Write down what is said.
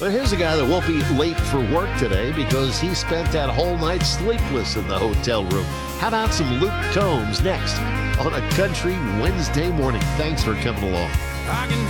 But here's a guy that won't be late for work today because he spent that whole night sleepless in the hotel room. How about some Luke Combs next on a Country Wednesday morning? Thanks for coming along. I can